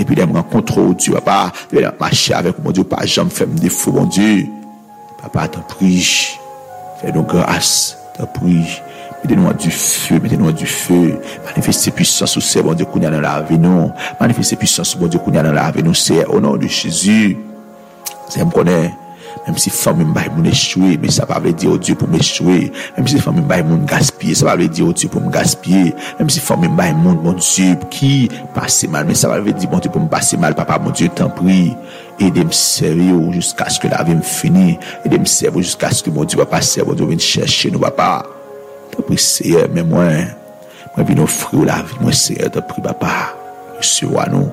depuis les rencontres, oh Dieu, papa, depuis les marcher avec mon Dieu, pas jamais faire me défaut, mon Dieu. Papa, t'en prie, fais-nous grâce, t'en prie. Mettez-nous du feu, manifestez puissance au Seigneur, mon Dieu, qu'on y a dans la vie, nous. Manifestez puissance, mon Dieu, qu'on y a dans la vie, nous, c'est au nom de Jésus. C'est me connaît. Même si femme m'a moun échouer, mais ça va veut dire au Dieu pour m'échouer. Même si femme m'a moun gaspiller, ça va veut dire au Dieu pour me gaspiller. Même si femme m'a moun mon Dieu qui passe mal, mais ça va veut dire mon Dieu pour me passer mal. Papa, mon Dieu, t'en prie. Aidez-moi servir jusqu'à ce que la vie me finisse. Aidez-moi servir jusqu'à ce que mon Dieu va passer, mon Dieu vienne chercher nous, papa. T'en prie, Seigneur, mais moi viens offrir la vie, moi, Seigneur, t'en prie, papa. Recevez-nous,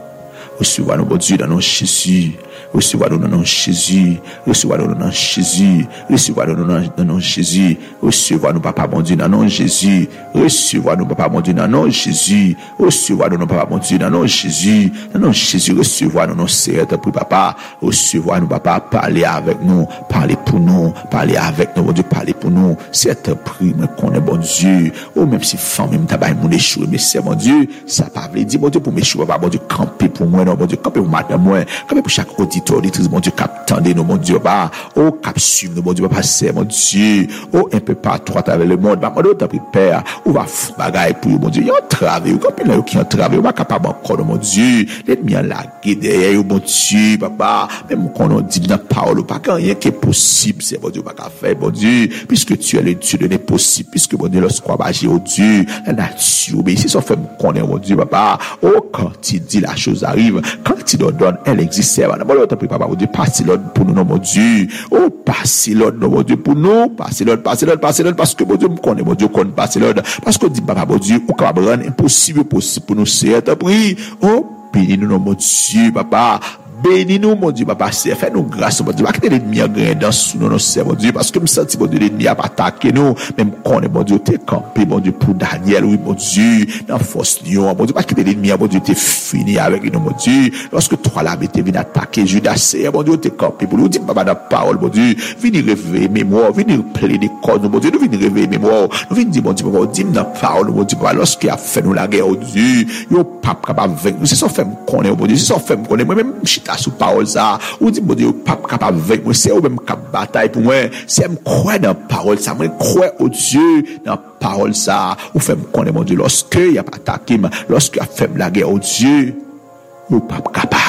mon Dieu, dans nos Jésus. Recevez-nous dans nos Jésus. Recevez-nous dans nos Jésus. Recevez-nous dans nos Jésus. Recevez-nous, papa, mon Dieu, dans nos Jésus. Recevez-nous, papa, mon Dieu, dans nos Jésus. Recevez-nous, papa, mon Dieu, dans nos Jésus. Dans nos Jésus, recevez-nous, nos Seigneur, t'en prie, papa. Recevez-nous, papa, parlez avec nous. Parlez pour nous. Parlez avec nous, mon Dieu, parlez pour nous. C'est t'en prie, mais qu'on est bon Dieu. Oh, même si femme, même tabac, mon échoué, mais c'est mon Dieu. Ça pas veut dire, mon Dieu, pour m'échouer, papa, mon Dieu, camper pour moi, non, mon Dieu, camper pour madame, moi. Camper pour chaque auditeur, auditrice, mon Dieu, cap tendez nous, mon Dieu, bah. Oh, cap suivre nous, mon Dieu, papa, c'est mon Dieu. Oh, un peu partout à travers le monde, bah, mon Dieu, t'as pris père. Ou va foutre bagaille pour mon Dieu. Y'a un travail, ou comme il y a qui ont travaillé, ou pas capable encore, mon Dieu. L'ennemi a lagué derrière, mon Dieu, papa. Même quand on dit dans la parole, pas rien qui est possible, c'est mon Dieu, pas qu'à faire, mon Dieu. Puisque tu es le Dieu de l'impossible, puisque mon Dieu, lorsqu'on va agir au Dieu, la nature, mais ici, ça fait me connaître, mon Dieu, papa. Oh, quand il dit la chose arrive, quand il donne, elle existe. Mon Dieu, t'as pris, papa, mon Dieu, passe l'ordre pour nous, non, mon Dieu. Oh, passe l'ordre, non, mon Dieu, pour nous. Passe l'ordre, parce que mon Dieu me connaît, mon Dieu, connaît, passe l'ordre. Parce qu'on dit, papa, mon Dieu, ou capable rendre impossible pour nous, c'est, t'as pris. Oh, bénis-nous, non, mon Dieu, papa. Bénis-nous, mon Dieu, papa, fais-nous grâce, mon Dieu. Pas que l'ennemi a gagné dans sous nous, mon Dieu, parce que me senti, mon Dieu, l'ennemi a attaqué nous. Même qu'on est, mon Dieu, t'es campé, mon Dieu, pour Daniel, oui, mon Dieu, dans force lion, mon Dieu, parce que l'ennemi a, mon Dieu, t'es fini avec nous, mon Dieu. Lorsque toi, là, t'es venu attaquer Judas, c'est, mon Dieu, t'es campé pour nous. Dis, papa, dans la parole, mon Dieu, venez réveiller mémoire, venez plaider corps, mon Dieu, nous venez réveiller mémoire. Nous venez dire, mon Dieu, papa, dis, dans la parole, mon Dieu, papa, lorsqu'il a fait nous la guerre, oh Dieu, yo, pape, capable avec nous. C'est ça, fait me connaître, mon Dieu, c'est ça, fait me connaître. Moi-même, sous parole ça ou dit mon Dieu pas capable avec moi c'est ou même cap bataille pour moi c'est me croire dans parole ça me croire au Dieu dans parole ça ou fait me connaître mon Dieu lorsque il a pas attaqué lorsque a fait la guerre au Dieu ou pas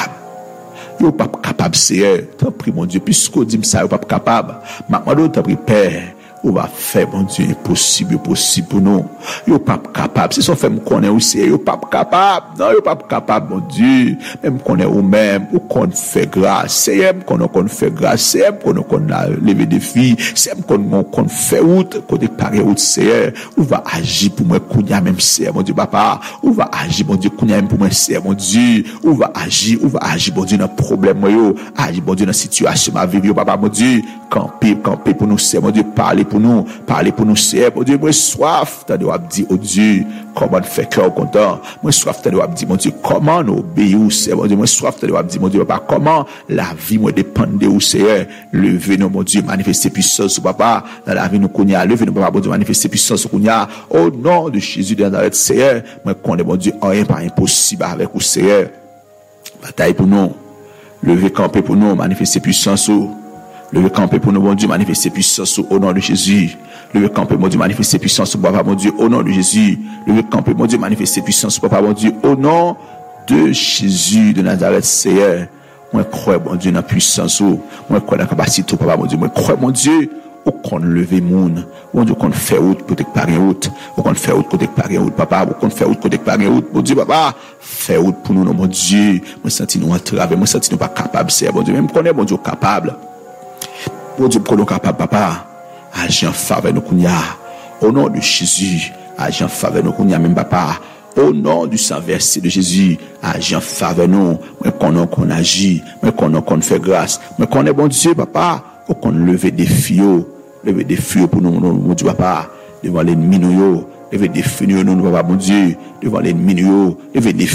capable c'est tant prie mon Dieu puisqu'on dit ça ou pas capable maintenant t'as pris père ou va faire mon Dieu impossible pour nous yo pas capable c'est ça fait me connaître aussi yo pas capable non yo pas capable mon Dieu même connaître ou même ou qu'on fait grâce c'est qu'on fait grâce c'est qu'on lever des filles c'est qu'on fait route côté parer route c'est ou va agir pour moi kounya même c'est mon Dieu papa ou va agir mon Dieu kounya même pour moi c'est mon Dieu ou va agir mon Dieu dans problème yo agir mon Dieu dans situation ma vie yo papa mon Dieu camper pour nous c'est mon Dieu parler pour nous c'est mon Dieu moi soif t'as doit dire oh Dieu comment faire cœur content moi soif t'as doit dire mon Dieu comment obéir c'est mon Dieu moi soif t'as doit dire mon Dieu papa comment la vie moi dépend de où c'est lever nous mon Dieu manifester puissance papa dans la vie nous connait lever nous papa mon Dieu manifester puissance connait au nom de Jésus de Nazareth Seigneur moi connais mon Dieu rien pas impossible avec vous Seigneur bataille pour nous lever camper pour nous manifester puissance le camper pour nous, mon Dieu, manifester puissance au nom de Jésus. Le camper, mon Dieu, manifester puissance au papa, mon Dieu, au nom de Jésus. Le camper, mon Dieu, manifester puissance au papa, mon Dieu, au nom de Jésus de Nazareth, Seigneur. Moi, crois, mon Dieu, dans la puissance, moi, crois dans la capacité, papa, mon Dieu, moi, crois, mon Dieu, au qu'on lever moun, mon Dieu, qu'on fait route, côté par route, au qu'on fait route, côté par route, papa, au qu'on fait route, côté par route, mon Dieu, papa, fait route pour nous, non, mon Dieu, moi, senti nous en travail, moi, senti nous pas capable, c'est, mon Dieu, même qu'on est, mon Dieu, capable. Mon Dieu, prenons capable, papa, agir en faveur de nous, au nom de Jésus, agir en faveur de nous, même papa, au nom du sang versé de Jésus, agir en faveur de nous, mais qu'on agit, mais qu'on fait grâce, mais qu'on est bon Dieu, papa, qu'on leve des filles pour nous, mon Dieu, papa, devant l'ennemi, nous, lever des filles, nous, papa, mon Dieu, devant l'ennemi, nous, lever des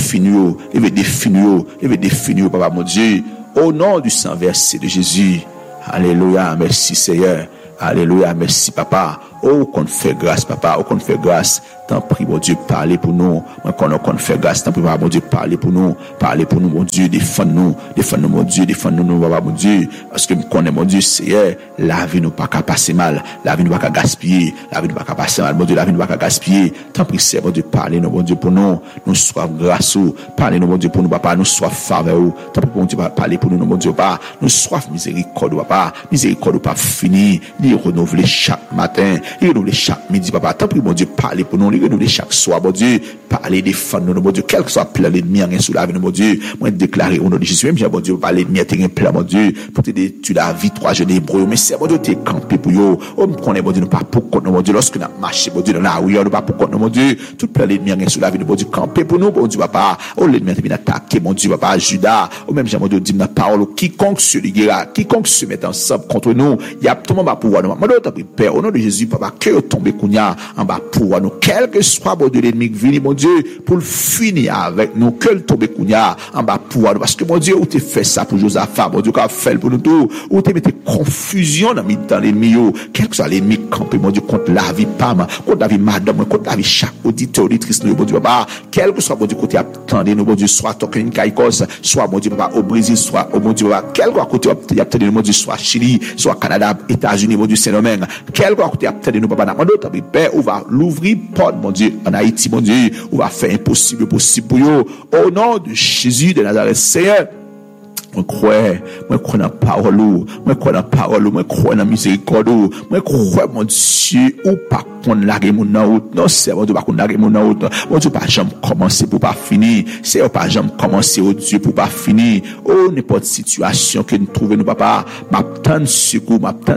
filles, papa, mon Dieu, au nom du sang versé de Jésus. Alléluia, merci Seigneur. Alléluia, merci Papa. Oh, qu'on fait grâce, papa. Oh, qu'on fait grâce. T'en prie, mon Dieu, parlez pour nous. Qu'on fait grâce. T'en prie, mon Dieu, parlez pour nous. Parlez pour nous, mon Dieu. Défends-nous. Défends-nous, mon Dieu. Défends-nous, papa, mon Dieu. Parce que nous connaissons, mon Dieu, c'est la vie nous pas qu'à passer mal. La vie nous pas qu'à gaspiller. La vie nous pas qu'à passer mal, mon Dieu. La vie nous pas qu'à gaspiller. T'en prie, c'est, mon Dieu, parlez-nous, mon Dieu, pour nous. Nous soif grâce. Parlez-nous, mon Dieu, pour nous, papa. Nous soif faveur. T'en prie, mon Dieu, parlez pour nous, mon Dieu, papa. Nous soif miséricorde, papa. Miséricorde, pas fini. Il renouveler chaque matin. Il renouveler chaque midi, papa. Tant pis, mon Dieu, parlez pour nous. Il renouveler chaque soir, mon Dieu. Parlez, défendre nous, mon Dieu. Quel que soit plein l'ennemi, rien sous la vie, mon Dieu. Moi, déclarer au nom de Jésus. Même, j'ai, mon Dieu, parler l'ennemi, t'es un plein, mon Dieu. Pour t'aider, tu la vie, trois jeunes hébreux. Mais c'est, mon Dieu, t'es campé pour eux. On me connaît, mon Dieu, nous pas pour compte, mon Dieu. Lorsque nous marchons, mon Dieu, dans la rue, nous pas pour compte, mon Dieu. Tout plein l'ennemi, rien sous la vie, mon Dieu. Campé pour nous, mon Dieu, papa. Oh, l'ennemi, t'es bien attaqué, mon Dieu, papa. Judas. Ou même, j'ai, mon Dieu, dit dans la parole, quiconque se liguera, quiconque se met ensemble contre nous, il y a tout le monde va pouvoir nous. Moi, t'as pris Père, au nom de Jésus, papa, que tomber kounya, en bas pouvoir nous, quel que soit, mon Dieu, l'ennemi qui vient, mon Dieu, pour le finir avec nous, que le tomber kounya, en bas pouvoir nous. Parce que, mon Dieu, où t'es fait ça pour Josaphat, mon Dieu, qu'a fait pour nous tout, où t'es mis confusion dans l'ennemi, quel que soit l'ennemi campé, mon Dieu, contre la vie, Pam, contre la vie, madame, contre la vie, chaque auditeur, auditrice, mon Dieu, papa, quel que soit, mon Dieu, côté attendez nous, mon Dieu, soit Token Caïcos, soit, mon Dieu, papa, au Brésil, soit, au mon Dieu, papa, quel que soit côté attendez nous, mon Dieu, soit Chili, soit Canada, États-Unis, mon Dieu, Saint-Domingue, quel que côté attendez nous, papa, mon Dieu, Père, on va l'ouvrir porte, mon Dieu, en Haïti, mon Dieu, on va faire impossible possible pour eux, au nom de Jésus de Nazareth, Seigneur. Moi crois dans la parole, moi crois dans la parole, moi crois dans la miséricorde, moi crois, mon Dieu, ou pas qu'on largue mon route, non, c'est mon Dieu, pas qu'on largue mon route, mon Dieu, pas jamais commencer pour pas finir, c'est pas jamais commencer, au Dieu, pour pas finir, oh, n'importe situation que nous trouvons, nous, papa, m'attend secours,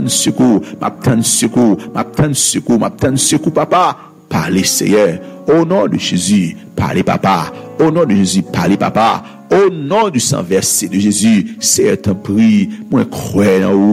papa, parlez, Seigneur, au nom de Jésus, parlez, papa, au nom de Jésus, parlez, papa, au nom du sang versé de Jésus, c'est un prix. Moi, crois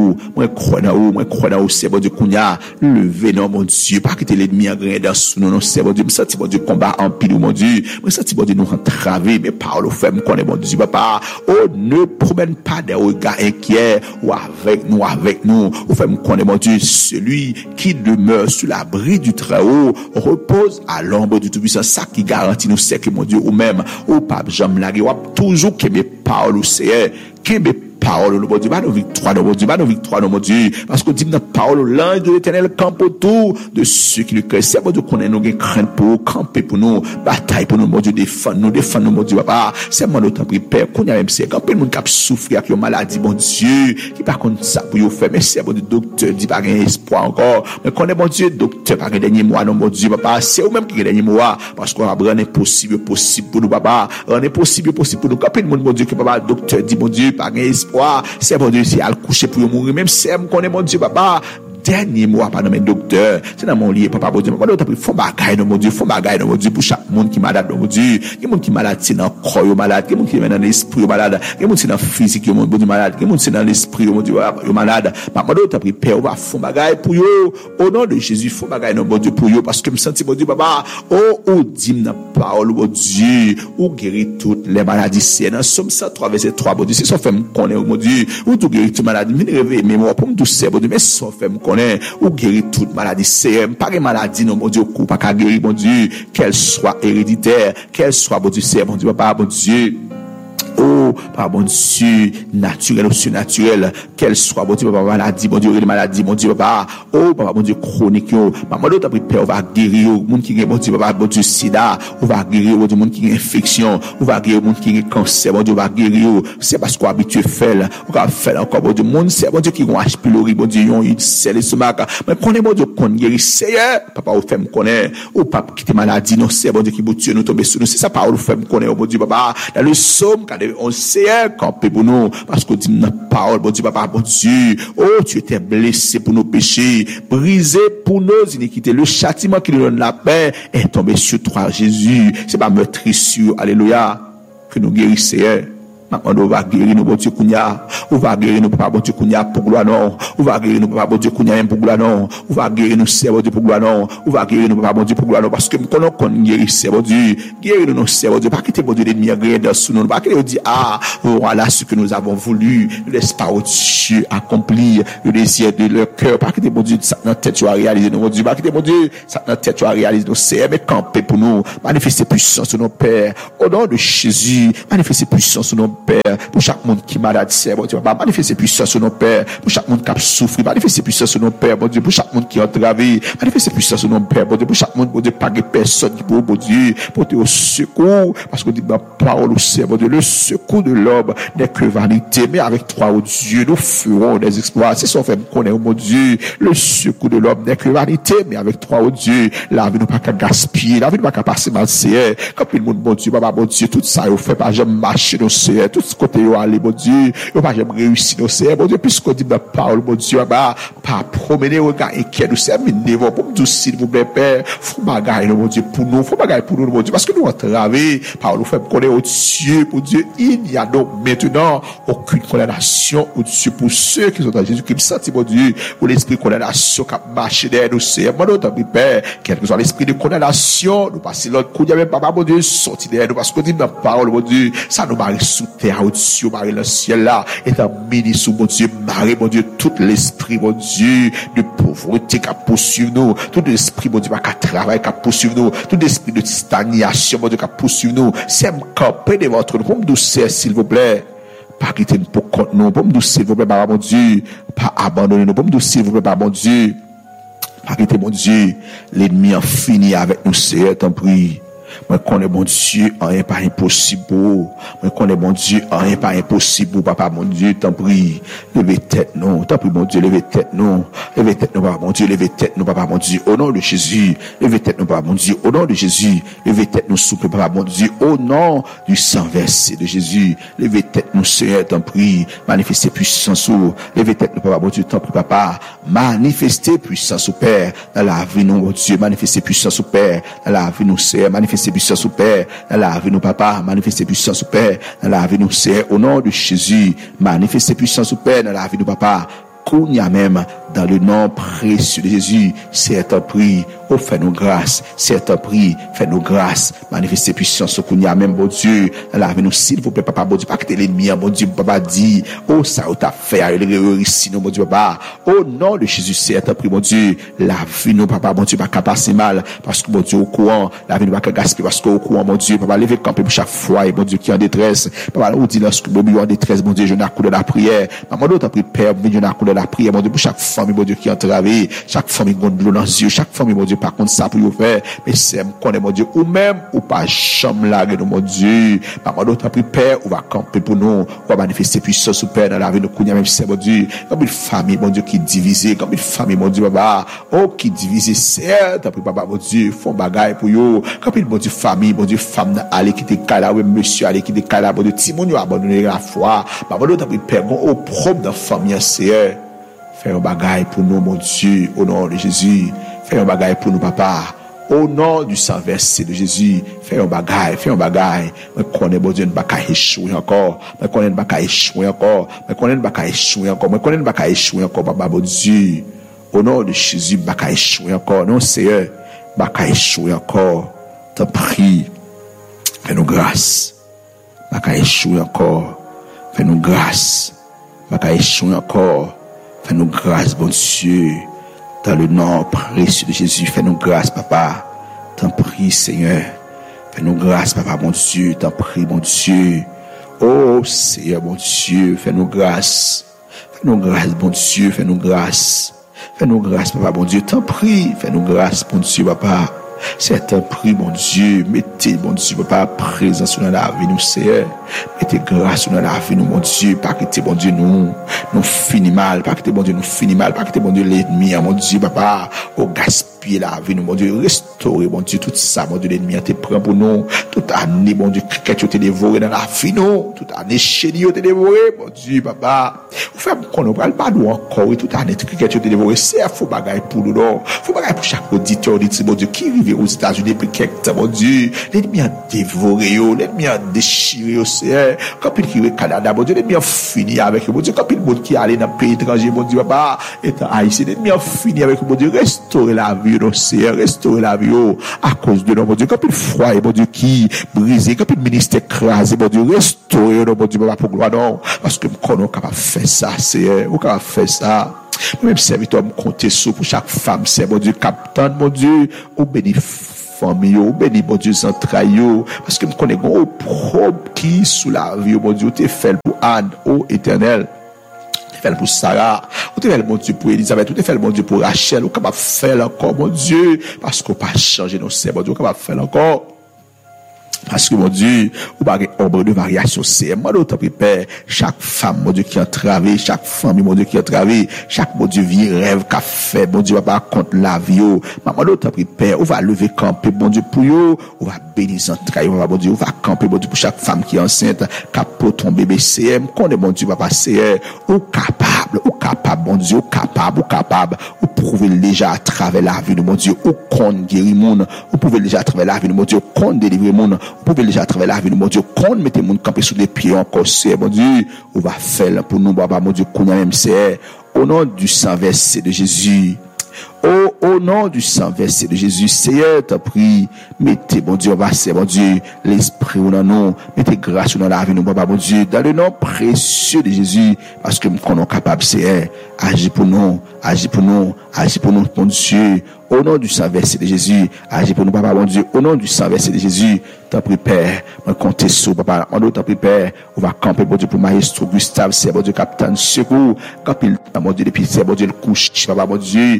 dans où, c'est bon Dieu, qu'on y a levé, non, mon Dieu, pas quitter l'ennemi en grain dans sous nous, non, c'est bon Dieu, me senti, bon Dieu, combat en pile, mon Dieu, me senti, bon Dieu, nous entraver, mais parole, fait, me connaît, mon Dieu, papa, oh, ne promène pas des regards inquiets, ou avec nous, ou fait, me connaît, mon Dieu, celui qui demeure sous l'abri du Très-Haut, repose à l'ombre du Tout-Puissant, ça qui garantit nous, c'est que, mon Dieu, ou même, ou pas, j'aime la guerre, toujours que mes paroles au Seigneur, que mes paroles, mon Dieu, pas nos victoires, mon Dieu, parce que dit dans parole, l'ange de l'Éternel campe autour de ceux qui le craignent. C'est bon Dieu qu'on ait nos crainte pour camper pour nous, bataille pour nous, mon Dieu, défendre nous, mon Dieu, papa. C'est mon autre prix, Père, qu'on y a même c'est quand le monde qui a souffert avec une maladie, mon Dieu, qui par contre ça pour vous faire, mais c'est bon Dieu, docteur, dit pas gain espoir encore, mais qu'on est mon Dieu, docteur, pas gain dernier mois, non, mon Dieu, papa, c'est vous même qui gain dernier mois, parce qu'on va rendre possible pour nous, papa, rendre possible pour nous, quand le monde, mon Dieu, que papa, docteur, dit, mon Dieu, pas gain espoir, c'est bon Dieu, c'est à le coucher pour mourir, même c'est me connaît, mon Dieu, papa, dernier mois par mes docteurs, c'est dans mon lit, papa, mon Dieu, t'as pris, font bagaille, mon Dieu, pour chaque monde qui est malade, mon Dieu, il y a monde qui est malade, c'est dans le corps, malade, il y a monde qui est dans l'esprit, malade, il y a monde qui est dans le physique, mon Dieu, malade, il y a monde qui est dans l'esprit, mon Dieu, malade, mon Dieu, t'as pris, Père, on va font bagaille pour eux, au nom de Jésus, font bagaille, mon Dieu, pour eux, parce que me senti, mon Dieu, papa, ou dit dans parole, mon Dieu, ou guérit toutes les maladies, c'est dans Somme 103, verset 3, mon Dieu, c'est son fait me connaître, mon Dieu, ou tout guérit toute maladie, me réveiller, mémoire, pour me doucer, mon Dieu, mais son fait me ou guérir toute maladie, c'est pas une maladie, non, mon Dieu, pas qu'à guérir, mon Dieu, qu'elle soit héréditaire, qu'elle soit, mon Dieu, c'est, mon Dieu, papa, mon Dieu. Oh, par bon Dieu, naturel ou surnaturel, qu'elle soit, bon Dieu, papa, maladie, bon Dieu, maladie, mon Dieu, papa, oh, papa, bon Dieu, chronique, maman, d'autres, Père, on va guérir, moun qui est, bon Dieu, papa, bon Dieu, sida, on va guérir, bon Dieu, moun qui est infection, on va guérir, moun qui est cancer, bon Dieu, on va guérir, c'est parce qu'on habitué faire, on va faire encore, bon Dieu, moun, c'est, bon Dieu, qui ont H. pylori, bon Dieu, yon, il sait les stomac, mais connaît, bon Dieu, qu'on guérit, c'est, papa, ou fait me connaît, ou papa, qui te maladie, non, c'est, bon Dieu, qui bouture, nous tomber sur nous, c'est ça, parole, ou fait me connaît, bon Dieu, papa, dans le Somme, on sait camper pour nous parce que dit dans parole bon Dieu papa bon Dieu oh tu étais blessé pour nos péchés brisé pour nos iniquités le châtiment qui nous donne la paix est tombé sur toi Jésus c'est pas meurtrissure alléluia que nous guérissons on va guérir nous, bon Dieu, Kounia. On va guérir nous, papa, bon Dieu, Kounia, pour gloire, non. On va guérir nous, papa, bon Dieu, Kounia, même pour gloire, non. On va guérir nous, c'est bon Dieu, pour gloire, non. On va guérir nous, papa, bon Dieu, pour gloire, non. Parce que nous connaissons guérir, c'est bon Dieu. Guérir nous, c'est bon Dieu. Pas quitter, bon Dieu, l'ennemi, dans sous nous. Pas quitter, dit, voilà ce que nous avons voulu. Ne laisse pas, oh Dieu, accomplir le désir de leur cœur. Pas quitter, bon Dieu, ça, notre tête, tu as réalisé, mon Dieu. Pas quitter, mon Dieu, ça, notre tête, tu as réalisé, nos c'est, mais camper pour nous. Manifester puissance sur nos pères. Au nom de Jésus, manifester puissance sur nos pères. Pour chaque monde qui est malade, c'est bon Dieu, papa, manifester puissance sur nos pères. Pour chaque monde qui a souffert, manifester puissance sur nos pères, bon Dieu. Pour chaque monde qui est entravé, manifester puissance sur nos pères, bon Dieu. Pour chaque monde, bon Dieu, pas de personne qui peut, bon Dieu, porter au secours. Parce que dit, ma parole, c'est bon Dieu, le secours de l'homme n'est que vanité. Mais avec toi, oh Dieu, nous ferons des exploits. C'est son fait me connaître, mon Dieu. Le secours de l'homme n'est que vanité. Mais avec toi, oh Dieu, la vie nous pas qu'à gaspiller, la vie nous pas qu'à passer mal, c'est, comme le monde, bon Dieu, papa, bon Dieu, tout ça, il fait pas, j'aime marcher, non, c'est, tout ce côté, il aller, bon Dieu, il pas, j'aime réussir, non, c'est, bon Dieu, puisqu'on dit ma parole, bon Dieu, papa, pas promener, regarder, inquiet, nous, c'est, minez-vous, pour me dire, s'il vous plaît, Père, faut bagaille, bon Dieu, pour nous, faut bagaille pour nous, bon Dieu, parce que nous, entravés, par nous, fait connaître, oh Dieu, pour Dieu, il n'y a donc maintenant aucune condamnation, oh Dieu, pour ceux qui sont en Jésus, qui me sentent, bon Dieu, pour l'esprit de condamnation, qui a marché derrière nous, c'est, mon autre, Père, quel que soit l'esprit de condamnation, nous passons l'autre coup, même papa, mon Dieu, sorti derrière nous, parce que dit ma parole, mon Dieu, ça nous marie sous terre, oh Dieu, marie le ciel là, et un ministre, mon Dieu, marie, mon Dieu, tout l'esprit, mon Dieu, de pauvreté qui a poursuivi nous, tout l'esprit, mon Dieu, qui a travaillé, qui a poursuivi nous, tout l'esprit de stagnation, mon Dieu, qui a poursuivi nous, c'est me camper de votre nous, pour me doucer, s'il vous plaît, pas quitter nous pour compte nous, pour me doucer, s'il vous plaît, papa, mon Dieu, pas abandonner nous, pour me doucer, s'il vous plaît, papa, mon Dieu, pas quitter, mon Dieu, l'ennemi a fini avec nous, c'est, t'en prie. Moi, connais mon Dieu, rien pas impossible. Moi, connais mon Dieu, rien pas impossible. Papa, mon Dieu, t'en prie. Levez tête, non. T'en prie, mon Dieu, levez tête, non. Levez tête, non, papa, mon Dieu, levez tête, non, papa, mon Dieu. Au nom de Jésus. Levez tête, non, papa, mon Dieu. Au nom de Jésus. Levez tête, nous, souple, papa, mon Dieu. Au nom du sang versé de Jésus. Levez tête, nous, Seigneur, t'en prie. Manifestez puissance, levez tête, nous, papa, mon Dieu, t'en prie, papa. Manifestez puissance, au Père, dans la vie, nous, mon Dieu. Manifestez puissance, au Père, dans la vie, nous, Seigneur. Manifestez puissance au Père, dans la vie, nous, papa, manifestez puissance au Père, dans la vie, nous, c'est au nom de Jésus, manifestez puissance au Père, dans la vie, nous, papa, qu'on y a même, dans le nom précieux de Jésus, c'est un prix, oh, fais-nous grâce, c'est un prix, fais-nous grâce, manifestez puissance au qu'on y a même, bon Dieu, dans la vie, nous, s'il vous plaît, papa, bon Dieu, pas que t'es l'ennemi, bon Dieu, papa, dit, oh, ça, ou t'a fait, ici, nous, bon Dieu, papa, au nom de Jésus, c'est un prix, bon Dieu, la vie, nous, papa, bon Dieu, pas qu'à passer mal, parce que, bon Dieu, au courant, la vie, nous, pas qu'à gaspiller, parce que, au courant, bon Dieu, papa, levez camper pour chaque fois, et bon Dieu, qui est en détresse, papa, on dit, lorsque, bon Dieu, en détresse, bon Dieu, je n'ai coulé la prière, maman, d'autres, pris père, je n'ai coulé la prière, bon Dieu, pour chaque famille, bon Dieu, qui est entravé, chaque famille, bon Dieu, dans les yeux, chaque famille, bon Dieu, par contre, ça, pour vous faire, mais c'est, connaît, mon Dieu, ou même, ou pas, chambre là, mon Dieu, maman, d'autres, pris père, ou va camper pour nous, ou va manifester puissance, ou père, dans la vie, nous, connaît, même, c'est, mon Dieu, comme une famille, mon Dieu, qui est divisée, comme une famille, mon Dieu, papa, oh, qui est divisée, certes, après, papa, mon Dieu, font bagaille pour vous, comme une, mon Dieu, famille, mon Dieu, femme, allez, qui te cala, oui, monsieur, allez, qui te cala, mon Dieu, Timon, nous abandonner la foi, maman, d'autres, pris père, au propre de famille, c'est, fais un bagaille pour nous, mon Dieu, au nom de Jésus. Fais un bagaille pour nous, papa. Au nom du sang versé de Jésus. Fais un bagaille, fais un bagaille. Je connais, mon Dieu, ne va pas échouer encore. Je connais, ne va pas échouer encore. Je connais, ne va pas échouer encore. Je connais, ne va pas échouer encore, papa, mon Dieu. Au nom de Jésus, ne va pas échouer encore. Non, Seigneur, ne va pas échouer encore. T'en prie. Fais-nous grâce. Ne va pas échouer encore. Fais-nous grâce. Ne va pas échouer encore. Fais-nous grâce, bon Dieu, dans le nom précieux de Jésus. Fais-nous grâce, papa. T'en prie, Seigneur. Fais-nous grâce, papa, bon Dieu. T'en prie, bon Dieu. Oh, Seigneur, bon Dieu. Fais-nous grâce. Fais-nous grâce, bon Dieu. Fais-nous grâce. Fais-nous grâce, papa, bon Dieu. T'en prie. Fais-nous grâce, bon Dieu, papa. C'est un prix, mon Dieu. Mettez, mon Dieu, papa, présence dans la vie, nous, Seigneur. Mettez grâce dans la vie, nous, mon Dieu. Pas quitter, mon Dieu, nous finit mal. Pas quitter, mon Dieu, nous finit mal. Pas quitter, mon Dieu, l'ennemi, mon Dieu, papa. Au gaspiller la vie, nous, mon Dieu. Restaurer, mon Dieu, tout ça, mon Dieu, l'ennemi, te prend pour nous. Toute année, mon Dieu, cricket te dévoré dans la vie, non. Toute année, chéri, te dévoré, mon Dieu, papa. Vous faites qu'on ne parle pas de encore, oui, toute année, cricket te dévoré. C'est un faux bagage pour nous, non. Faux bagage pour chaque auditeur, mon Dieu, qui arrive aux États-Unis depuis quelques temps, mon Dieu. L'ennemi a dévoré, l'ennemi a déchiré, c'est quand il qui est au Canada, mon Dieu, l'ennemi a fini avec mon Dieu. Quand il monde qui allait dans le pays étranger, mon Dieu, papa, étant haïtien, l'ennemi a fini avec mon Dieu. Restaurer la vie, non, c'est restaurer la vie, à cause de nous, mon Dieu. Quand il froid, mon Dieu, qui brisé, quand il ministère écrasé, mon Dieu, restaurer, mon Dieu, papa, pour gloire, non. Parce que nous sommes capables de faire ça, c'est, nous capable de faire ça. Même serviteur, me compter sur pour chaque femme, c'est, mon Dieu, capitaine, mon Dieu, ou béni famille, ou béni, mon Dieu, entrailles, parce que nous connaissons un problème qui sous la vie, mon Dieu, t'es fait pour Anne, ô éternel. T'es fait pour Sarah, ou t'es fait, mon Dieu, pour Elisabeth, ou t'es fait, mon Dieu, pour Rachel, ou capable de faire encore, mon Dieu, parce qu'on pas changer nos sœurs, mon Dieu, capable de faire encore. Parce que, mon Dieu, ou pas ombre de variation, c'est, moi, d'autres Père, chaque femme, mon Dieu, qui a travaillé, chaque famille, mon Dieu, qui a travaillé, chaque, mon Dieu, vie, rêve, qu'a fait, mon Dieu, va pas contre la vie, maman, d'autres Père, on va lever, camper, mon Dieu, pour eux, on va bénir, entrailles, mon Dieu, on va camper, mon Dieu, pour chaque femme qui est enceinte, pour ton bébé, CM, qu'on est, mon Dieu, papa, CM, ou capable, mon Dieu, ou capable, ou prouver déjà à travers la vie de mon Dieu, ou qu'on guérit monde, ou pouvez déjà à travers la vie de mon Dieu, qu'on délivre monde, vous pouvez déjà travailler la vie de mon Dieu. Quand mettez mon camper sous les pieds encore, c'est mon Dieu. On va faire pour nous, papa, mon Dieu, qu'on a même c'est. Au nom du sang versé de Jésus. Au nom du sang versé de Jésus, Seigneur, t'as pris, mettez, mon Dieu, c'est mon Dieu, l'esprit dans nous, mettez grâce dans la vie, nous, papa, mon Dieu, dans le nom précieux de Jésus, parce que nous sommes capables, Seigneur, agis pour nous, mon Dieu, au nom du sang versé de Jésus, agis pour nous, papa, mon Dieu, au nom du sang versé de Jésus, t'as pris, Père, on compte sur, papa, on t'as pris, Père, on va camper, mon Dieu, pour Maestro Gustave, c'est mon Dieu, capitaine secours, quand il, mon Dieu, depuis, c'est mon Dieu, le couche, papa, mon Dieu,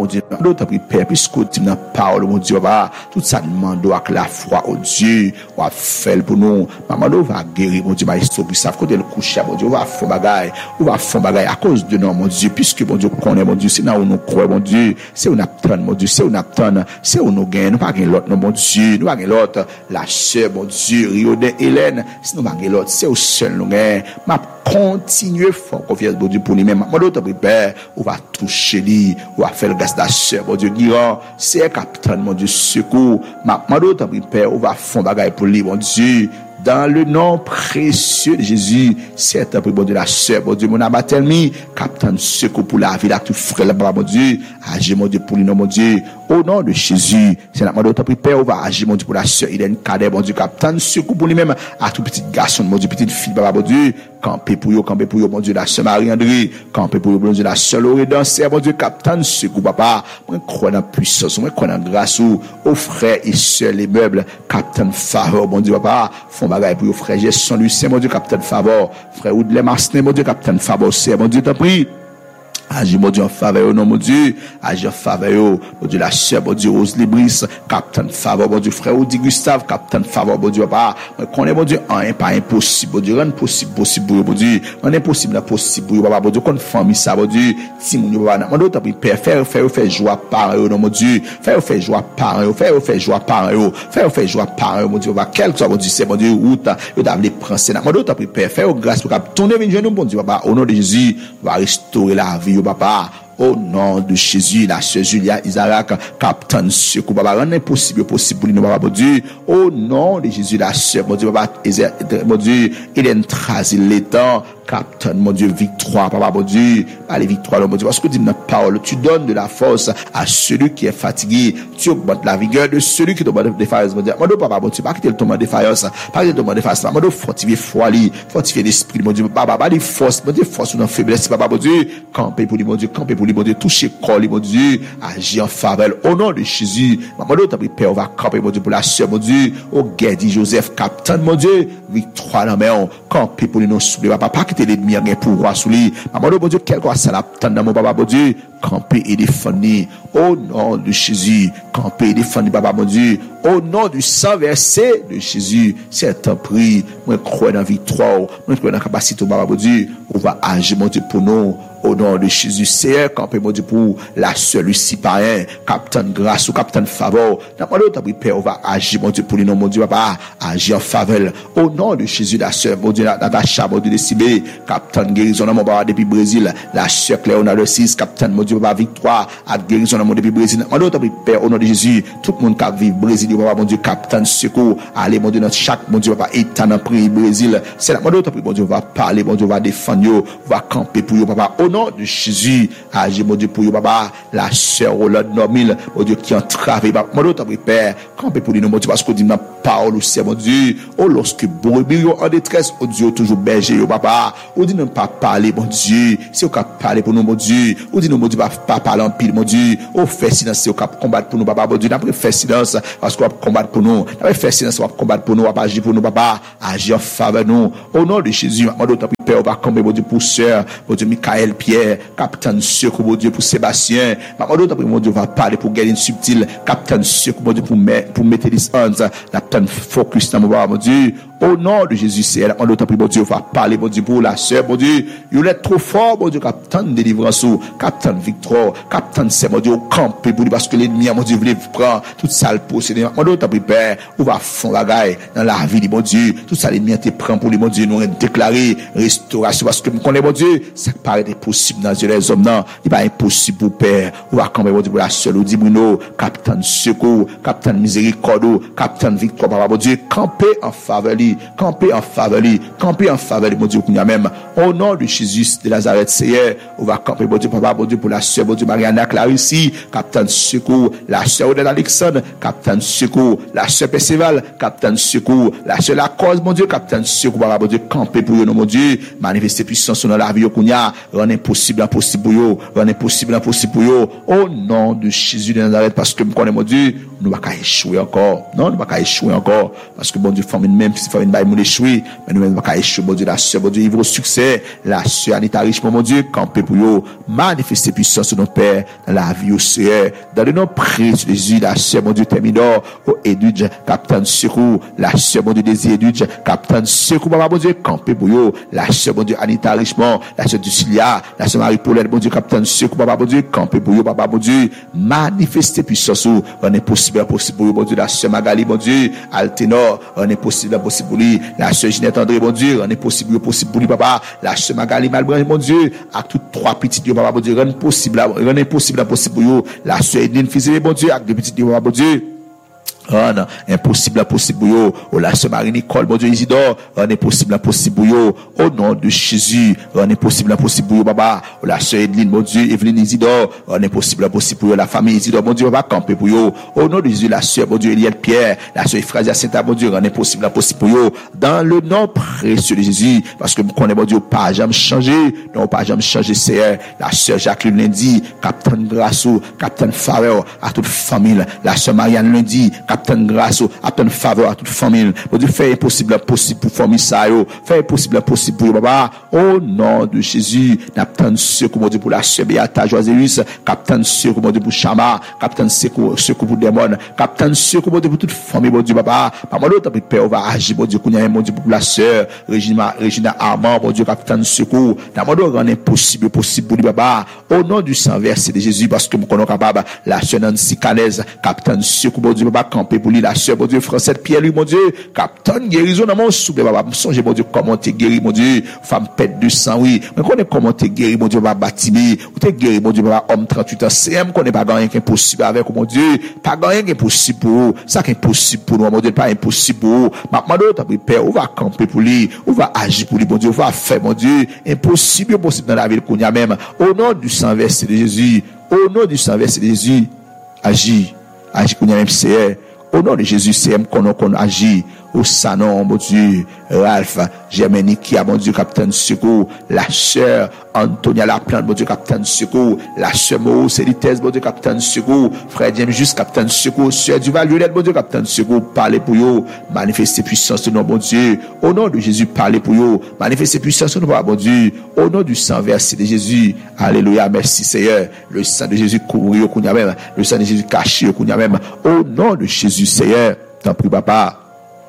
on t'a pris, Père, puisqu'on dit dans la parole, mon Dieu, papa, tout ça demande avec la foi, oh Dieu, on va faire pour nous, maman, on va guérir, mon Dieu, Maestro Gustave, quand il couche, mon Dieu, on va faire bagaille, à cause de nous, mon Dieu, puisque, mon Dieu, connaît, mon Dieu, c'est là où nous croyons, mon Dieu, c'est où nous attendons, mon Dieu, c'est où nous attendons, c'est où nous gagnons, nous pas gagnons l'autre, non, mon Dieu, nous pas gagnons l'autre, la sœur, mon Dieu, Riodin, Hélène, si nous pas gagnons l'autre, c'est où seul nous gagnons, ma continuer fort confiance, mon Dieu, pour lui-même, mon Dieu, Père, on va toucher lui, on va faire le gaz de la sœur, mon Dieu, Guiran, c'est un capitaine, mon Dieu, secours, mon Dieu, Père, on va faire bagaille pour lui, mon Dieu, dans le nom précieux de Jésus, c'est un peu, bon Dieu, la sœur, mon Dieu, mon abattelmi, capitaine, secours pour la vie, là, tout frère, là-bas, mon Dieu, agis, mon Dieu, pour lui, non, mon Dieu, au nom de Jésus, c'est la mon Dieu, Père, on va agir, mon Dieu, pour la sœur, il est un cadet, mon Dieu, capitaine, secours pour lui-même, à tout petit garçon, mon Dieu, petite fille, mon Dieu, camper pour yo, mon Dieu, la sœur Marie-André, camper pour yo, mon Dieu, la sœur Lorédan, c'est, mon Dieu, capitaine, secours, papa, moi, crois dans puissance, moi, crois dans grâce, aux frères et sœurs, les meubles, capitaine faveur, mon Dieu, papa, font bagaille pour yo, frère, j'ai son lui, c'est, mon Dieu, capitaine faveur, frère Oudle Masné, mon Dieu, capitaine faveur, c'est, mon Dieu, t'as pris. Agis, mon Dieu, en faveur, non, mon Dieu. Agis en faveur, mon Dieu, la sœur, mon Dieu, Rose Libris, capitaine faveur, mon Dieu, frère Audi Gustave, capitaine faveur, mon Dieu, papa. Qu'on est, mon Dieu, pas impossible, mon Dieu, rend possible, mon Dieu. On est possible, possible, papa, mon Dieu, qu'on famille ça, mon Dieu. Si, mon Dieu, papa, mon Dieu, t'as pris, Père, faire joie par eux, non, mon Dieu. Faire joie par eux, faire joie par eux, faire joie par eux, mon Dieu, papa. Quel que soit, mon Dieu, c'est, mon Dieu, route, il doit les prendre, c'est là. Mon Dieu, t'as pris, Père, faire grâce pour tourner, mon Dieu, papa, au nom de Jésus, va restaurer la vie, papa, au nom de Jésus, la sœur Julia Isaac, capitaine secours, papa, rend impossible possible pour nous, papa, mon Dieu, au nom de Jésus, la sœur, mon Dieu, papa, mon Dieu, Hélène Trasil, l'étang, capitaine, mon Dieu, victoire, papa, mon Dieu, allez, victoire, mon Dieu, parce que dit notre parole, tu donnes de la force à celui qui est fatigué, tu augmentes la vigueur de celui qui tombe en défaillance, mon Dieu, papa, mon Dieu, pas quitter le tombe en défaillance, pas quitter le tombe en défaillance, mon Dieu, fortifier foi, fortifier l'esprit, mon Dieu, papa, pas les forces, mon Dieu, force ou non faiblesse, papa, mon Dieu, camper pour lui, mon Dieu, camper pour lui, mon Dieu, toucher corps, mon Dieu, agir en faveur, au nom de Jésus, mon Dieu, t'as pris Père, on va camper, mon Dieu, pour la sœur, mon Dieu, au Guédi Joseph, capitaine, mon Dieu, victoire dans main, camper pour lui, non souffler, papa, pas quitter l'ennemi, rien pour roi sous lui, mon Dieu, quel quoi ça l'attend dans mon papa, mon Dieu, camper et défendre. Au nom de Jésus, camper et défendre, papa, mon Dieu. Au nom du sang versé de Jésus, c'est un prix. Moi, crois dans la victoire. Moi, crois dans la capacité, papa, mon Dieu. On va agir, mon Dieu, pour nous. Au nom de Jésus, c'est camper, mon Dieu, pour la sœur Lucie Païen, capitaine grâce ou capitaine faveur. Dans mon Dieu, Père, on va agir, mon Dieu, pour les noms, mon Dieu, papa, agir en faveur. Au nom de Jésus, la sœur, mon Dieu, Natacha, mon Dieu, décimé, capitaine guérison, mon papa, depuis Brésil, la sœur Cléona de 6, capitaine, mon Dieu, papa, victoire, à guérison, mon Dieu, depuis Brésil. Mon Dieu, Père, au nom de Jésus, tout le monde qui vit Brésil, papa, mon Dieu, capitaine secours, allez, mon Dieu, dans chaque, mon Dieu, papa, état dans le pays Brésil. C'est là, mon Dieu, mon Dieu, va parler, mon Dieu, va défendre, va camper pour vous, papa, au nom de Jésus, agis, mon Dieu, pour vous, papa, la sœur Roland Normil, mon Dieu, qui entrave, mon Dieu, Père, camper pour nous, mon Dieu, parce que dit ma parole, c'est mon Dieu, oh, lorsque brebis en détresse, oh Dieu, toujours berger, oh papa, ou dit ne pas parler, mon Dieu, c'est au cap parler pour nous, mon Dieu, ou dit nous, mon Dieu, pas parler en pile, mon Dieu, oh, fait silence, c'est au cap combattre pour nous, papa, mon Dieu, d'après fait silence, parce qu'on va combattre pour nous, d'après fait silence, on va combattre pour nous, on va agir pour nous, papa, agir en faveur de nous, au nom de Jésus, mon Dieu, Père, on va camper, mon Dieu, pour sœur, mon Dieu, Michael Pierre, capitaine secours, mon Dieu, pour Sébastien, mon Dieu, va parler pour gagner une subtile, capitaine secours, mon Dieu, pour mettre les hands, la pleine focus dans mon Dieu, au nom de Jésus, c'est on doit mon Dieu, va parler, mon Dieu, pour la sœur, mon Dieu, il est trop fort, mon Dieu, capitaine délivrance, capitaine victoire, capitaine c'est, mon Dieu, au camper, pour lui, parce que l'ennemi, mon Dieu, voulait prendre toute ça le posséder, mon Dieu, t'as pris père, on va fond la gaille, dans la vie, mon Dieu, tout ça l'ennemi, te prend pour lui, mon Dieu, nous déclarer restauration, parce que, mon Dieu, ça paraît impossible dans les hommes, non, il n'est pas impossible pour père, on va camper, mon Dieu, pour la sœur, dit Bruno, capitaine secours, capitaine miséricorde, capitaine victoire, papa, mon Dieu, camper en faveur, camper en faveur, mon Dieu, qu'on y a même, au nom de Jésus de Nazareth, Seigneur, on va camper, mon Dieu, papa, mon Dieu, pour la sœur, mon Dieu, Mariana Clarissi, capitaine secours, la sœur Odette Alexandre, capitaine secours, la sœur Perceval, capitaine secours, la sœur La Cause, mon Dieu, capitaine secours, papa, mon Dieu, camper pour eux, mon Dieu, manifester puissance dans la vie, qu'on y a, rendre impossible, impossible pour eux, rendre impossible, impossible pour eux, au nom de Jésus de Nazareth, parce que, mon Dieu, nous ne va pas échouer encore, non, nous ne va pas échouer encore, parce que, mon Dieu, famille même, si famille bail nous échouer, mais nous même pas échouer, mon Dieu, la sœur, mon Dieu, il vaut succès, la sœur Anita Richemont, mon Dieu, camper pour eux, manifester puissance de nos pères, dans la vie au Seigneur, dans le nom précieux de Jésus, la sœur, mon Dieu, Terminor, au Edudge, capitaine secours, la sœur, mon Dieu, Désir Edudge, capitaine secours, papa, mon Dieu, camper pour eux, la sœur, mon Dieu, Anita Richemont, la sœur Ducilia, la sœur Marie-Paulette, mon Dieu, capitaine secours, papa, mon Dieu, camper pour eux, papa, mon Dieu, manifester puissance, on est possible, impossible pour eux, mon Dieu, la sœur Magali, mon Dieu, Alténor, on est possible, impossible pour lui, la sœur Ginette André, mon Dieu, on est possible, possible pour lui, papa, la sœur Magali Malbranche, mon Dieu, à toutes trois petites, papa, mon Dieu, on est possible, impossible pour eux, la sœur Edine Fizé, mon Dieu, avec deux petites, papa, mon Dieu, impossible, impossible, oh la sœur Marie-Nicole, mon Dieu, Isidore, impossible, impossible, au nom de Jésus, impossible, impossible, papa, oh la sœur Edline, mon Dieu, Evelyne Isidore, impossible, impossible, la famille Isidore, mon Dieu, va camper pour eux, au nom de Jésus, la sœur, mon Dieu, Eliette Pierre, la sœur Ephrasia Saint-A, mon Dieu, impossible, impossible, dans le nom précieux de Jésus, parce que nous connaissons, mon Dieu, pas jamais changé, non, pas jamais changé, c'est la sœur Jacqueline Lundi, capitaine Grasso, capitaine Farrell, à toute famille, la sœur Marianne Lundi, capitaine grâce, capitaine faveur à toute famille. Bon Dieu, fais impossible, impossible pour famille ça, fais impossible, impossible pour papa. Au nom de Jésus, capitaine secours, mon Dieu, pour la sœur Beata Joséus, capitaine secours, mon Dieu, pour Chama, capitaine secours pour Démon, capitaine secours, mon Dieu, pour toute famille, mon Dieu, papa. Par mon autre, Père, on va agir, mon Dieu, mon Dieu, pour la sœur, Regina Armand, mon Dieu, capitaine secours. Dans mon dos, rend impossible, possible pour lui, papa. Au nom du sang versé de Jésus, parce que nous connaissons capable, la sœur Nancy Canez, capitaine secours, mon Dieu, papa, camper pour lui, la sœur, mon Dieu, Francette Pierre, lui, mon Dieu, capitaine guérison dans mon soupe, papa, songez, mon Dieu, comment t'es guéri, mon Dieu, femme pète de sang, oui, mais connaît comment t'es guéri, mon Dieu, papa, bâtiment, ou t'es guéri, mon Dieu, papa, homme 38 ans, CM, connaît pas rien qui est possible avec, mon Dieu, pas rien qui est possible pour vous, ça qui est possible pour nous, mon Dieu, pas impossible pour vous, maintenant, t'as pris père, on va camper pour lui, on va agir pour lui, mon Dieu, on va faire, mon Dieu, impossible, possible dans la ville qu'on y a même, au nom du sang versé de Jésus, au nom du sang versé de Jésus, agis qu'on y a même, c'est au nom de Jésus, c'est qu'on agit. Sanon, mon Dieu, Ralph, Germany, qui a, mon Dieu, capitaine secours, la sœur Antonia Laplante, mon Dieu, capitaine secours, la sœur Moreau Célitès, mon Dieu, capitaine secours, frère James Juste, capitaine secours, sœur Duval Violette, mon Dieu, capitaine secours, parlez pour eux, manifestez puissance au nom, mon Dieu, au nom de Jésus, parlez pour eux, manifestez puissance au nom, mon Dieu, au nom du sang versé de Jésus, alléluia, merci Seigneur, le sang de Jésus couvre au Kounia même, le sang de Jésus caché au Kounia même, au nom de Jésus, Seigneur, t'en prie, papa,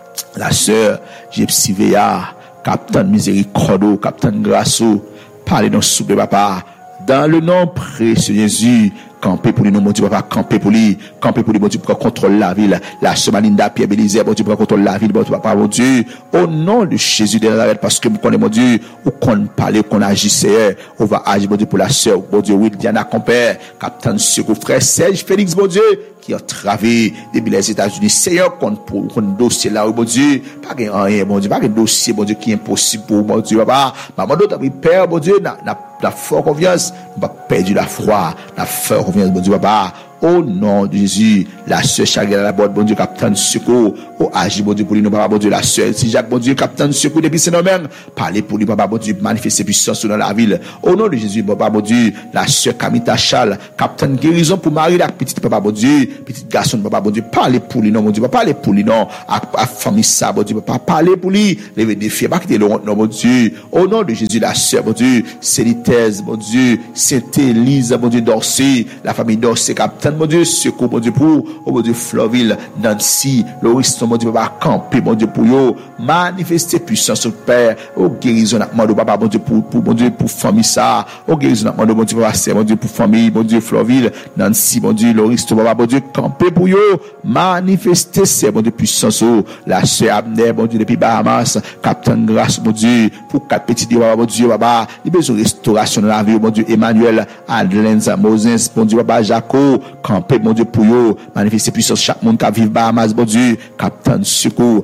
la sœur Gypsy Veya, capitaine Miséricorde, capitaine Grasso, parlez dans souple, papa, dans le nom précieux de Jésus, camper pour lui, non, mon Dieu, papa, camper pour lui, mon Dieu, pour contrôler la ville, la semaninda, Pierre Bélizer, mon Dieu, pour contrôler la ville, mon Dieu, papa, mon Dieu, au nom de Jésus de Nazareth, parce que vous connaissez, mon Dieu, ou qu'on parle, qu'on agit, Seigneur, on va agir, mon Dieu, pour la sœur, mon Dieu, oui, Diana Compère, capitaine Secours, frère Serge Félix, mon Dieu, qui a travaillé depuis les États-Unis, Seigneur, qu'on dossier là, mon Dieu, pas rien, mon Dieu, pas un dossier, mon Dieu, qui est impossible pour, mon Dieu, papa, maman, d'autres, père, mon Dieu, n'a fort confiance, n'a pas perdu la foi, n'a fort confiance, mon Dieu, papa, au nom de Jésus, la sœur Chagrin à la boîte, bon Dieu, capitaine secours, au agir, bon Dieu, pour lui, non, papa, bon Dieu, la sœur, si Jacques, bon Dieu, capitaine secours, depuis ce nom même, parlez pour lui, papa, bon Dieu, manifester puissance dans la ville, au nom de Jésus, papa, bon Dieu, la sœur Kamita Charles, capitaine guérison pour Marie, la petite, papa, bon Dieu, petite garçon, papa, bon Dieu, parlez pour lui, non, mon Dieu, parlez pour lui, non, à famille ça, bon Dieu, papa, parlez pour lui, levez des filles, pas quitter le non, mon Dieu, au nom de Jésus, la sœur, bon Dieu, Célitès, mon Dieu, Sainte-Élise, mon Dieu, Dorsey, la famille Dorsey, capitaine, mon Dieu, secours, mon Dieu, pour, oh mon Dieu, Floville, Nancy, Loris, mon Dieu, papa, camper, mon Dieu, pour yo, manifester puissance au Père, oh guérison, mon Dieu, papa, mon Dieu, pour, mon Dieu, pour famille ça, oh guérison, mon Dieu, papa, c'est, mon Dieu, pour famille, mon Dieu, Floville, Nancy, mon Dieu, Loris, papa, mon Dieu, camper pour yo, manifester, c'est, mon Dieu, puissance, oh, la sœur Abner, mon Dieu, depuis Bahamas, capitaine Grâce, mon Dieu, pour 4 petits dieux, papa, mon Dieu, papa, il besoin de restauration dans la vie, mon Dieu, Emmanuel, Adlenza, Moses, mon Dieu, papa, Jaco, camper, mon Dieu, pour yo, manifester puissance, chaque monde qui vit Bahamas, mon Dieu, capitaine secours,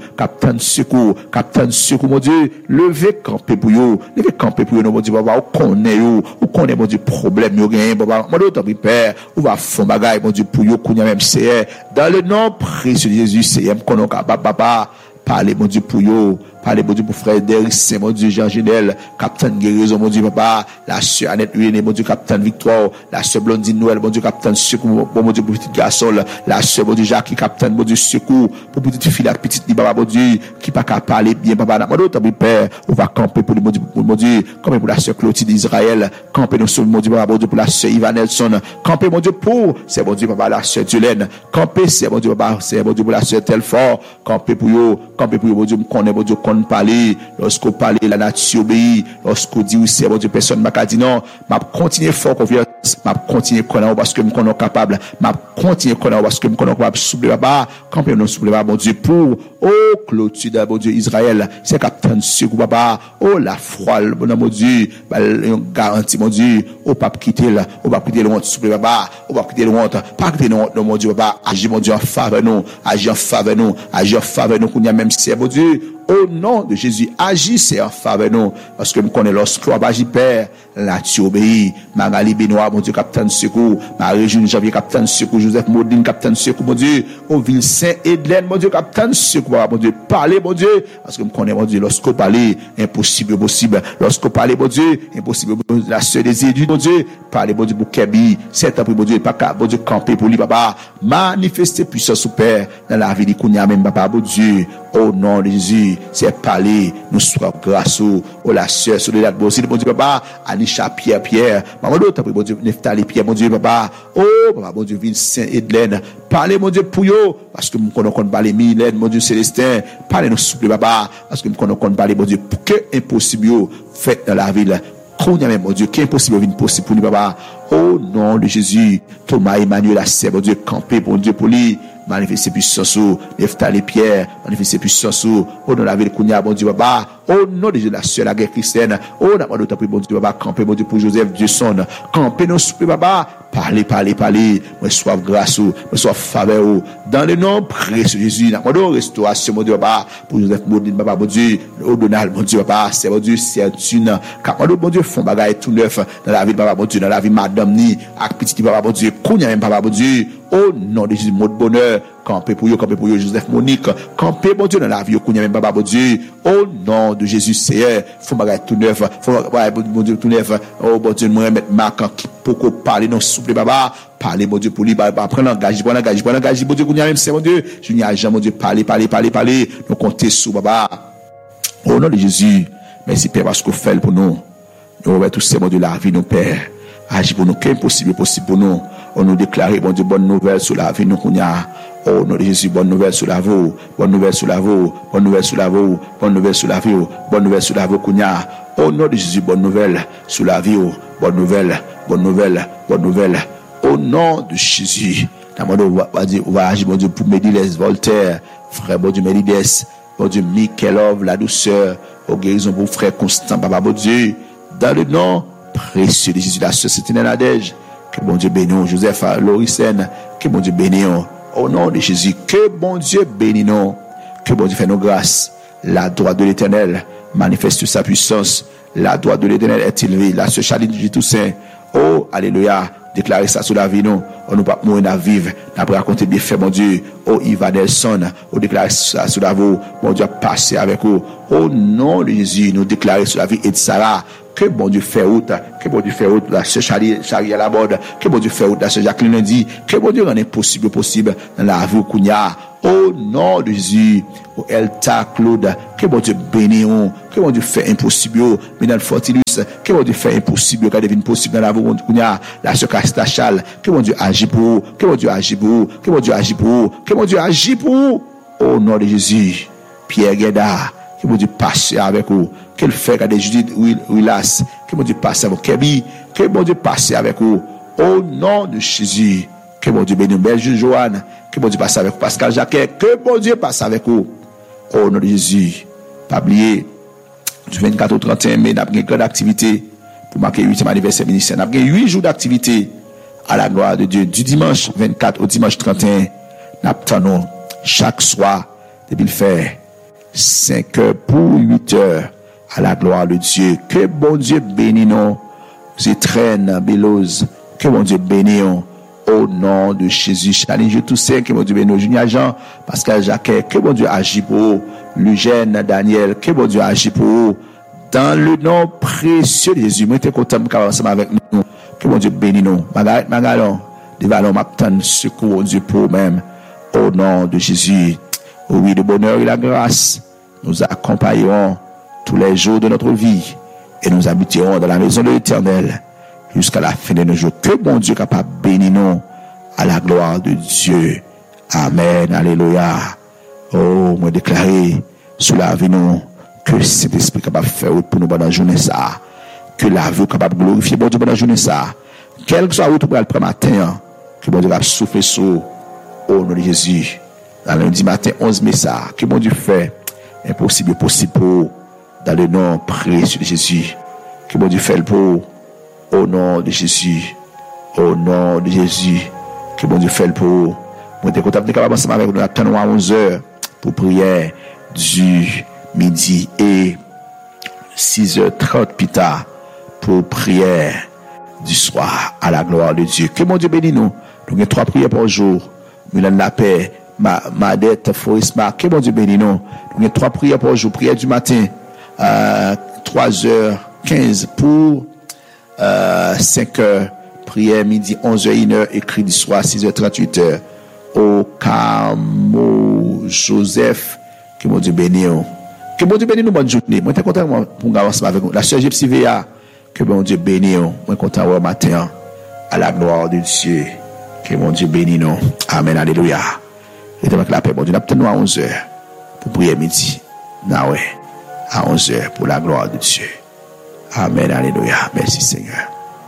mon Dieu, levez camper pour yo, non, mon Dieu, papa, ou connaît, mon Dieu, problème, yo, gagne, papa, mon Dieu, ton père, ou va fond bagaille, mon Dieu, pour yo, qu'on y a même, c'est, dans le nom précieux de Jésus, c'est, qu'on a capable, papa, parlez, mon Dieu, pour yo, parlez, mon Dieu, pour frère Derrick, c'est, mon Dieu, Jean Genel, capitaine guérison, mon Dieu, papa, la sœur Annette Huéné, mon Dieu, capitaine Victoire, la sœur Blondine Noël, mon Dieu, capitaine secours, mon Dieu, pour petite garçon, la sœur, mon Dieu, Jacques, capitaine, mon Dieu, secours, pour petite fille, la petite, papa, mon Dieu, qui pas qu'à parler bien, papa, mon Dieu, ton père, on va camper pour mon Dieu, comme pour la sœur Clotilde d'Israël, camper nous sur, mon Dieu, papa, mon Dieu, pour la sœur Ivan Nelson, camper, mon Dieu, pour, c'est, mon Dieu, papa, la sœur Dulaine, camper, c'est, mon Dieu, papa, c'est, mon Dieu, pour la sœur Telfort, camper pour yo, mon Dieu, mon Dieu, qu'on parler, lorsqu'on parle, la nature obéit, lorsqu'on dit, oui, c'est, mon Dieu, personne m'a dit non, m'a continué fort confiance, m'a continué connaître parce que me connais capable, m'a continué connaître parce que me connais capable, souple papa, camper nous souple papa, mon Dieu, pour, oh, Clotilde, mon Dieu, Israël, c'est capitaine secours, papa, oh, la foi, mon Dieu, garantie, mon Dieu, oh, pas quitter là, oh, pas quitter le honte, souple papa, oh, pas quitter le honte, pas quitter le honte, mon Dieu, papa, agis, mon Dieu, en faveur nous, agis en faveur nous, qu'on y a même si c'est, mon Dieu, au nom de Jésus, agissez en faveur nous, parce que nous connaissons lorsqu'on va agir, Père, là tu obéis, Magali Benoît, mon Dieu, capitaine secours, Marie-June Janvier, capitaine secours, Joseph Maudine, capitaine secours, mon Dieu, au ville Saint-Edlaine, mon Dieu, capitaine secours, mon Dieu, parlez, mon Dieu, parce que nous connaissons, mon Dieu, lorsqu'on parle, impossible, possible, lorsqu'on parle, mon Dieu, impossible, la sœur des études, mon Dieu, parlez, mon Dieu, pour Kebi, c'est un peu, mon Dieu, pas qu'à, mon Dieu, camper pour lui, papa, manifester puissance au Père, dans la vie de Kounia, même, papa, mon Dieu, au nom de Jésus, c'est parler, nous soyons grâce au la sœur, sur les bon Dieu, papa, Anisha Pierre, maman d'autre, mon Dieu, Neftali Pierre, mon Dieu, papa, oh, papa, mon Dieu, Vincent Edlaine, parlez, mon Dieu, pour yo, parce que nous connaissons parler Mylène, mon Dieu, Célestin, parlez nous souple, papa, parce que nous connaissons parler, mon Dieu, pour que impossible, fait dans la ville, qu'on y a même, mon Dieu, qu'impossible, impossible pour nous, papa, au nom de Jésus, Thomas Emmanuel, la sœur, mon Dieu, camper, mon Dieu, pour lui, manifester puissance, Neftali Pierre, manifester puissance, au nom de la ville, Kounia, mon Dieu, papa, au nom de Jésus, la sœur, la guerre chrétienne, au nom de ta mon Dieu, papa, camper, mon Dieu, pour Joseph Dieuson, camper nos souples, papa, parlez, moi, soif grâce, moi, soif faveur, dans le nom précieux de Jésus, dans restauration, mon Dieu, papa, pour Joseph Maudine, papa, mon Dieu, au Donald, mon Dieu, papa, c'est mon Dieu, c'est une, car mon Dieu, font bagaille tout neuf, dans la vie, papa, mon Dieu, dans la vie, madame, ni, avec petit, papa, mon Dieu, Kounia, même, papa, mon Dieu, au nom de Jésus, mot de bonheur, camper pour yo, Joseph Monique, camper, bon Dieu, dans la vie, qu'on y a même papa, bon Dieu, au nom de Jésus, Seigneur, faut m'arrêter tout neuf, bon Dieu, tout neuf, oh, bon Dieu, moi, mettre Marc, qui peut parler, non, souple, papa, parler, bon Dieu, pour lui, prendre l'engagement, bon Dieu, qu'on y a même, c'est, bon Dieu, je n'y a jamais, bon Dieu, parler, nous compter sous, papa, au nom de Jésus, merci, Père, parce qu'on fait pour nous, nous remettons tous ces, bon Dieu, la vie, nos pères, agis pour nous, qu'impossible possible pour nous, on nous déclare, bon Dieu, bonne nouvelle sur la vie, nous, qu'on y a, oh nom de Jésus, bonne nouvelle sur la vie, bonne nouvelle sur la vie, bonne nouvelle sur la vie, bonne nouvelle sur la vie, bonne nouvelle sur la vie, Kounia. Au nom de Jésus, bonne nouvelle sur la vie, bonne nouvelle, bonne nouvelle, bonne nouvelle. Au nom de Jésus, on va agir, bon Dieu, pour Médiles, Voltaire, frère, bon Dieu, Médides, bon Dieu, Michelov, la douceur, au guérison pour frère Constant, papa, bon Dieu, dans le nom précieux de Jésus, la société Nadège, que bon Dieu bénisse, Joseph, Loricène, que bon Dieu bénisse. Au nom de Jésus, que bon Dieu bénisse nous, que bon Dieu fait nos grâces. La droite de l'Éternel manifeste sa puissance. La droite de l'Éternel est élevée. La sœur Charline du Toussaint. Oh, alléluia. Déclarez ça sur la vie, nous. On nous pas mourir à vivre. N'a pas raconté bien fait, mon Dieu. Oh, Yves Adelson. Oh, déclarez ça sur la vie. Mon Dieu, passez avec vous. Au nom de Jésus, nous déclarez sur la vie et de Sarah. Que bon Dieu fait route, que bon Dieu fait route, la sœur Charlie à la borde, que bon Dieu fait route, la sœur Jacqueline dit, que bon Dieu rend possible dans la vie qu'on y a. Au nom de Jésus, au Elta Claude, que bon Dieu bénisse, que bon Dieu fait impossible, mais dans le Fortilus, que bon Dieu fait impossible, qu'il devine possible dans la vie qu'on y a. La sœur Castachal, que bon Dieu agit pour vous, que bon Dieu agit pour vous, que bon Dieu agit pour vous, que bon Dieu agit pour vous. Au nom de Jésus, Pierre Guéda, que bon Dieu passe avec vous. Qu'elle fait à des Judith Willas, que bon Dieu passe avec vous, Kébi, que bon Dieu passe avec vous, au nom de Jésus, que bon Dieu bénisse, Belge Joanne, que bon Dieu passe avec vous, Pascal Jacquet, que bon Dieu passe avec vous, au nom de Jésus. Pas oublier, du 24 au 31 mai, nous avons une grande activité pour marquer le 8e anniversaire ministère. Nous avons 8 jours d'activité à la gloire de Dieu, du dimanche 24 au dimanche 31. Nous attendons chaque soir, depuis le faire 5 heures pour 8 heures. À la gloire de Dieu. Que bon Dieu bénisse nous. Zétrène, Béloz. Que bon Dieu bénisse nous. Au nom de Jésus. Challenge tous ceux. Que bon Dieu bénisse nous. Junior Jean, Pascal Jacquet. Que bon Dieu agit pour vous. Lugène, Daniel. Que bon Dieu agit pour vous. Dans le nom précieux de Jésus. Moi, je suis content de vous ensemble avec nous. Que bon Dieu bénisse nous. Margaret Magalon. Des valeurs m'attendent. Secours Dieu pour même. Au nom de Jésus. Oui, le bonheur et la grâce. Nous accompagnerons tous les jours de notre vie, et nous habiterons dans la maison de l'Éternel jusqu'à la fin de nos jours. Que bon Dieu capable de bénir nous à la gloire de Dieu. Amen. Alléluia. Oh, moi déclarer sous la vie nous que cet esprit capable de faire pour nous pendant la journée ça. Que la vie capable de glorifier bon Dieu pendant la journée ça. Quel que soit où tu peux aller le matin, que bon Dieu va souffler sur au nom de Jésus. Dans le lundi matin 11 mai ça, que bon Dieu fait impossible possible pour dans le nom précieux de Jésus. Que bon Dieu fait le pour. Au nom de Jésus. Au nom de Jésus. Que bon Dieu fait le pour. Moi, je suis content de capable ensemble avec nous à 11h pour prière du midi et 6h30 plus tard pour prière du soir à la gloire de Dieu. Que bon Dieu bénisse nous. Nous avons 3 prières par jour. Milan la paix, Madette, Forisma. Que bon Dieu bénisse nous. Nous avons 3 prières par jour. Prière du matin. 3h15 pour 5h prière midi 11h 1h écrit du soir 6h38 au Camo Joseph. Que mon Dieu bénisse nous bonne journée. Moi suis content pour avancer avec nous. La sœur Gypsy Véa, que mon Dieu bénisse nous. Moi content au matin à la gloire de Dieu. Que mon Dieu bénisse nous. Amen. Alléluia. Et avec la paix, bon Dieu, nous à 11h pour prière midi. Na ouais. À 11h pour la gloire de Dieu. Amen, alléluia. Merci Seigneur.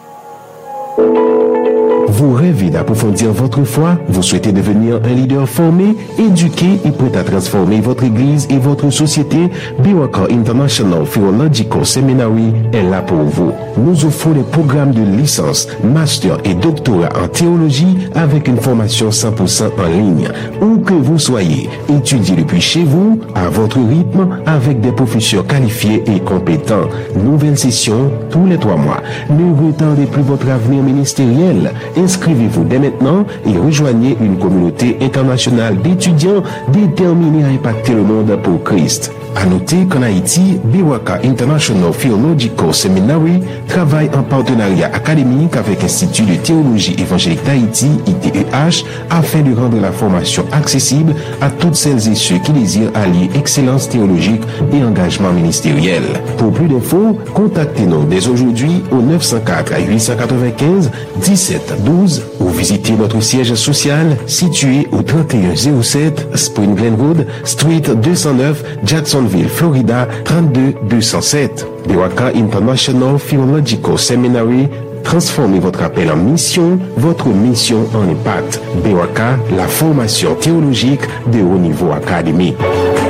Vous rêvez d'approfondir votre foi, vous souhaitez devenir un leader formé, éduqué et prêt à transformer votre église et votre société, Biwaka International Theological Seminary est là pour vous. Nous offrons des programmes de licence, master et doctorat en théologie avec une formation 100% en ligne. Où que vous soyez, étudiez depuis chez vous, à votre rythme, avec des professeurs qualifiés et compétents. Nouvelle session tous les 3 mois. Ne retardez plus votre avenir ministériel. Inscrivez-vous dès maintenant et rejoignez une communauté internationale d'étudiants déterminés à impacter le monde pour Christ. À noter qu'en Haïti, BWACA International Theological Seminary travaille en partenariat académique avec l'Institut de théologie évangélique d'Haïti, ITEH, afin de rendre la formation accessible à toutes celles et ceux qui désirent allier excellence théologique et engagement ministériel. Pour plus d'infos, contactez-nous dès aujourd'hui au 904 895 1712 ou visitez notre siège social situé au 3107 Spring Glen Road, Street 209, Jacksonville, Florida 32207. BWACA International Theological Seminary, transformez votre appel en mission, votre mission en impact. BWACA, la formation théologique de haut niveau académique.